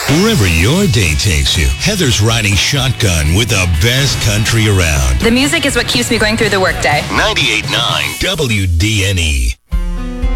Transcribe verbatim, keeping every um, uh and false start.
Wherever your day takes you, Heather's riding shotgun with the best country around. The music is what keeps me going through the workday. ninety-eight point nine W D N E.